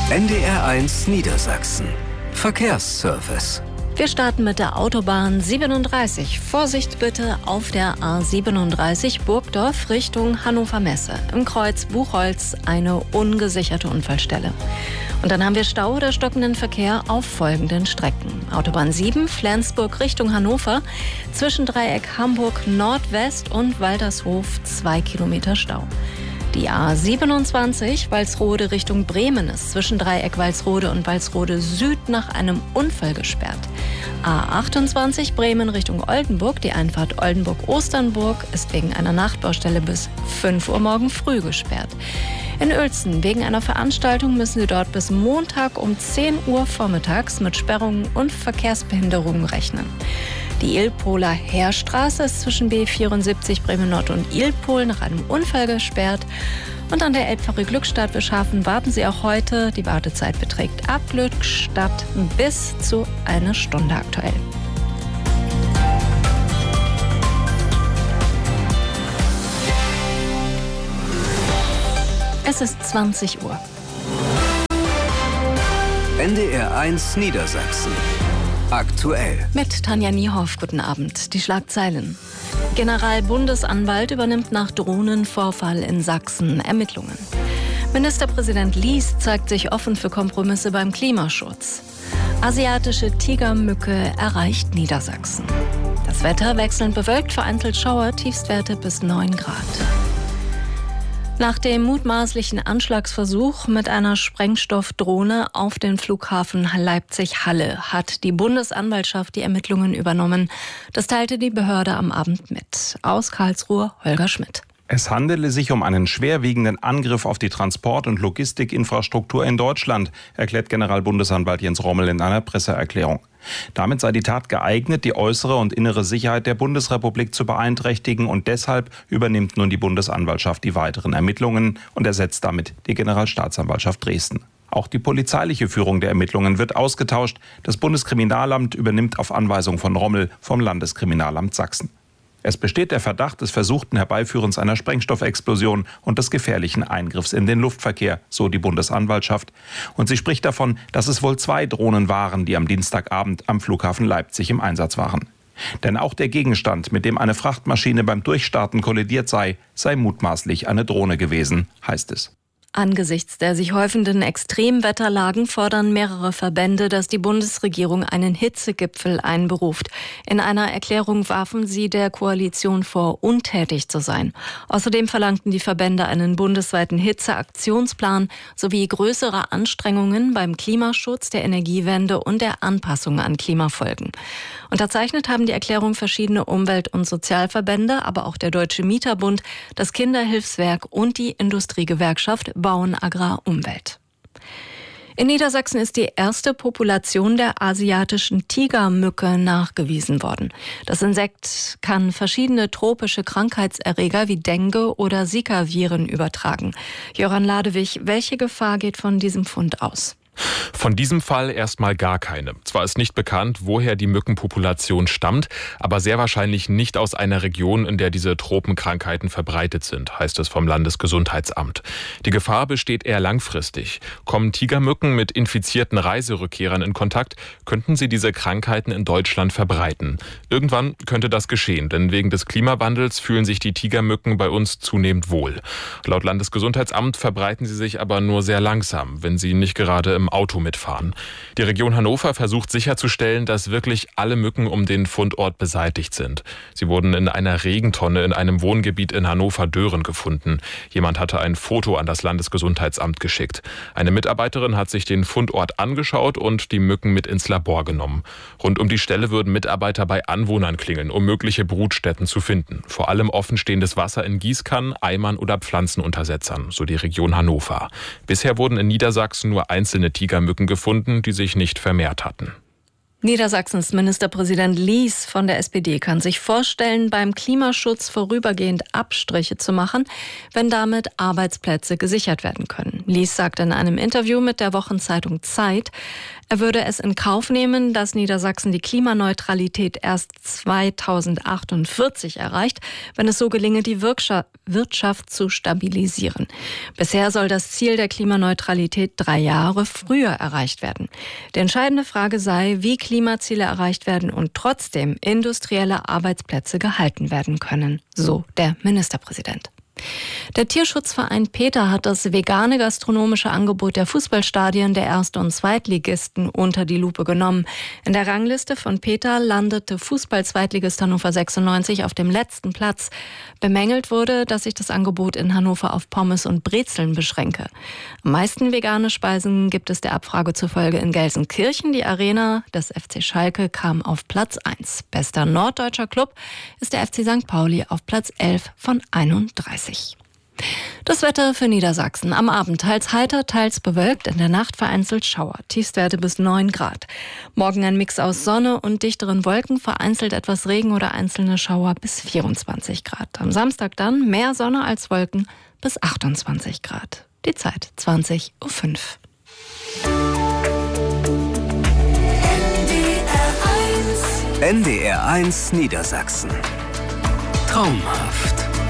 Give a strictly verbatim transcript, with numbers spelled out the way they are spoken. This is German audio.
N D R eins Niedersachsen. Verkehrsservice. Wir starten mit der Autobahn siebenunddreißig. Vorsicht bitte auf der A siebenunddreißig Burgdorf Richtung Hannover Messe. Im Kreuz Buchholz eine ungesicherte Unfallstelle. Und dann haben wir Stau oder stockenden Verkehr auf folgenden Strecken. Autobahn sieben Flensburg Richtung Hannover. Zwischen Dreieck Hamburg Nordwest und Waltershof zwei Kilometer Stau. Die A siebenundzwanzig Walsrode Richtung Bremen ist zwischen Dreieck Walsrode und Walsrode Süd nach einem Unfall gesperrt. A achtundzwanzig Bremen Richtung Oldenburg, die Einfahrt Oldenburg-Osternburg ist wegen einer Nachtbaustelle bis fünf Uhr morgen früh gesperrt. In Uelzen wegen einer Veranstaltung müssen Sie dort bis Montag um zehn Uhr vormittags mit Sperrungen und Verkehrsbehinderungen rechnen. Die Ilpoler Heerstraße ist zwischen B vierundsiebzig Bremen Nord und Ilpol nach einem Unfall gesperrt. Und an der Elbphilharmonie Glückstadt Wischhafen warten Sie auch heute. Die Wartezeit beträgt ab Glückstadt bis zu eine Stunde aktuell. Es ist zwanzig Uhr. N D R eins Niedersachsen. Aktuell. Mit Tanja Niehoff, guten Abend. Die Schlagzeilen. Generalbundesanwalt übernimmt nach Drohnenvorfall in Sachsen Ermittlungen. Ministerpräsident Lies zeigt sich offen für Kompromisse beim Klimaschutz. Asiatische Tigermücke erreicht Niedersachsen. Das Wetter wechselnd bewölkt, vereinzelt Schauer, Tiefstwerte bis neun Grad. Nach dem mutmaßlichen Anschlagsversuch mit einer Sprengstoffdrohne auf den Flughafen Leipzig-Halle hat die Bundesanwaltschaft die Ermittlungen übernommen. Das teilte die Behörde am Abend mit. Aus Karlsruhe Holger Schmidt. Es handele sich um einen schwerwiegenden Angriff auf die Transport- und Logistikinfrastruktur in Deutschland, erklärt Generalbundesanwalt Jens Rommel in einer Presseerklärung. Damit sei die Tat geeignet, die äußere und innere Sicherheit der Bundesrepublik zu beeinträchtigen, und deshalb übernimmt nun die Bundesanwaltschaft die weiteren Ermittlungen und ersetzt damit die Generalstaatsanwaltschaft Dresden. Auch die polizeiliche Führung der Ermittlungen wird ausgetauscht. Das Bundeskriminalamt übernimmt auf Anweisung von Rommel vom Landeskriminalamt Sachsen. Es besteht der Verdacht des versuchten Herbeiführens einer Sprengstoffexplosion und des gefährlichen Eingriffs in den Luftverkehr, so die Bundesanwaltschaft. Und sie spricht davon, dass es wohl zwei Drohnen waren, die am Dienstagabend am Flughafen Leipzig im Einsatz waren. Denn auch der Gegenstand, mit dem eine Frachtmaschine beim Durchstarten kollidiert sei, sei mutmaßlich eine Drohne gewesen, heißt es. Angesichts der sich häufenden Extremwetterlagen fordern mehrere Verbände, dass die Bundesregierung einen Hitzegipfel einberuft. In einer Erklärung warfen sie der Koalition vor, untätig zu sein. Außerdem verlangten die Verbände einen bundesweiten Hitzeaktionsplan sowie größere Anstrengungen beim Klimaschutz, der Energiewende und der Anpassung an Klimafolgen. Unterzeichnet haben die Erklärung verschiedene Umwelt- und Sozialverbände, aber auch der Deutsche Mieterbund, das Kinderhilfswerk und die Industriegewerkschaft Bauen, Agrar, Umwelt. In Niedersachsen ist die erste Population der asiatischen Tigermücke nachgewiesen worden. Das Insekt kann verschiedene tropische Krankheitserreger wie Dengue oder Zika-Viren übertragen. Jöran Ladewig, welche Gefahr geht von diesem Fund aus? Von diesem Fall erstmal gar keine. Zwar ist nicht bekannt, woher die Mückenpopulation stammt, aber sehr wahrscheinlich nicht aus einer Region, in der diese Tropenkrankheiten verbreitet sind, heißt es vom Landesgesundheitsamt. Die Gefahr besteht eher langfristig. Kommen Tigermücken mit infizierten Reiserückkehrern in Kontakt, könnten sie diese Krankheiten in Deutschland verbreiten. Irgendwann könnte das geschehen, denn wegen des Klimawandels fühlen sich die Tigermücken bei uns zunehmend wohl. Laut Landesgesundheitsamt verbreiten sie sich aber nur sehr langsam, wenn sie nicht gerade im Auto mitfahren. Die Region Hannover versucht sicherzustellen, dass wirklich alle Mücken um den Fundort beseitigt sind. Sie wurden in einer Regentonne in einem Wohngebiet in Hannover-Dören gefunden. Jemand hatte ein Foto an das Landesgesundheitsamt geschickt. Eine Mitarbeiterin hat sich den Fundort angeschaut und die Mücken mit ins Labor genommen. Rund um die Stelle würden Mitarbeiter bei Anwohnern klingeln, um mögliche Brutstätten zu finden. Vor allem offenstehendes Wasser in Gießkannen, Eimern oder Pflanzenuntersetzern, so die Region Hannover. Bisher wurden in Niedersachsen nur einzelne Tigermücken gefunden, die sich nicht vermehrt hatten. Niedersachsens Ministerpräsident Lies von der S P D kann sich vorstellen, beim Klimaschutz vorübergehend Abstriche zu machen, wenn damit Arbeitsplätze gesichert werden können. Lies sagt in einem Interview mit der Wochenzeitung Zeit, er würde es in Kauf nehmen, dass Niedersachsen die Klimaneutralität erst zweitausendachtundvierzig erreicht, wenn es so gelinge, die Wirtschaft zu stabilisieren. Bisher soll das Ziel der Klimaneutralität drei Jahre früher erreicht werden. Die entscheidende Frage sei, wie Klimaziele erreicht werden und trotzdem industrielle Arbeitsplätze gehalten werden können, so der Ministerpräsident. Der Tierschutzverein PETA hat das vegane gastronomische Angebot der Fußballstadien der Erst- und Zweitligisten unter die Lupe genommen. In der Rangliste von PETA landete Fußball-Zweitligist Hannover sechsundneunzig auf dem letzten Platz. Bemängelt wurde, dass sich das Angebot in Hannover auf Pommes und Brezeln beschränke. Am meisten vegane Speisen gibt es der Abfrage zufolge in Gelsenkirchen. Die Arena des F C Schalke kam auf Platz eins. Bester norddeutscher Club ist der F C Sankt Pauli auf Platz elf von einunddreißig. Das Wetter für Niedersachsen. Am Abend teils heiter, teils bewölkt, in der Nacht vereinzelt Schauer. Tiefstwerte bis neun Grad. Morgen ein Mix aus Sonne und dichteren Wolken, vereinzelt etwas Regen oder einzelne Schauer bis vierundzwanzig Grad. Am Samstag dann mehr Sonne als Wolken bis achtundzwanzig Grad. Die Zeit zwanzig Uhr fünf. N D R eins Niedersachsen. Traumhaft.